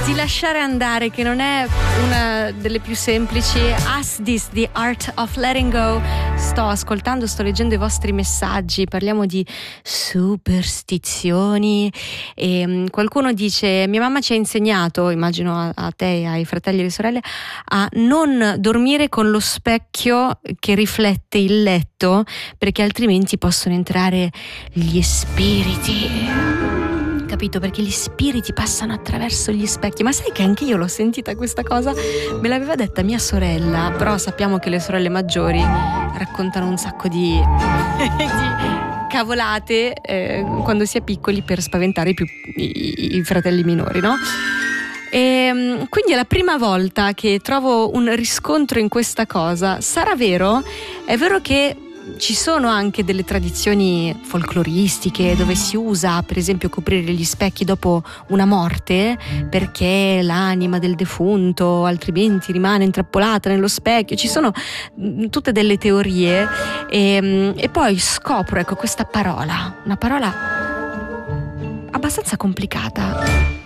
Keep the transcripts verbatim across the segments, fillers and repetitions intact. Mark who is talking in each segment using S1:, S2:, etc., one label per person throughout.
S1: di lasciare andare, che non è una delle più semplici. Ask This, The Art of Letting Go. Sto ascoltando, sto leggendo i vostri messaggi, parliamo di superstizioni e um, qualcuno dice: mia mamma ci ha insegnato, immagino a, a te e ai fratelli e alle sorelle, a non dormire con lo specchio che riflette il letto, perché altrimenti possono entrare gli spiriti. Capito? Perché gli spiriti passano attraverso gli specchi. Ma sai che anche io l'ho sentita questa cosa? Me l'aveva detta mia sorella, però sappiamo che le sorelle maggiori raccontano un sacco di, di cavolate eh, quando si è piccoli per spaventare i, più, i, i fratelli minori, no? E quindi è la prima volta che trovo un riscontro in questa cosa. Sarà vero? È vero che ci sono anche delle tradizioni folcloristiche dove si usa, per esempio, coprire gli specchi dopo una morte perché l'anima del defunto altrimenti rimane intrappolata nello specchio. Ci sono tutte delle teorie e, e poi scopro, ecco, questa parola, una parola abbastanza complicata: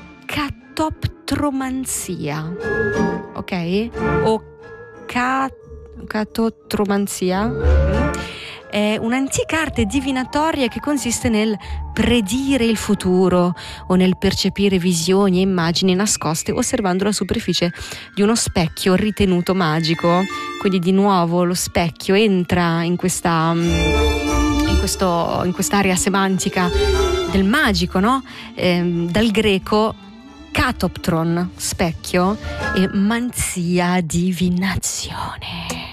S1: catoptromanzia, ok? O cat catottromanzia è un'antica arte divinatoria che consiste nel predire il futuro o nel percepire visioni e immagini nascoste osservando la superficie di uno specchio ritenuto magico. Quindi di nuovo lo specchio entra in questa in questo in quest'area semantica del magico, no? Eh, dal greco catoptron, specchio, e manzia, divinazione.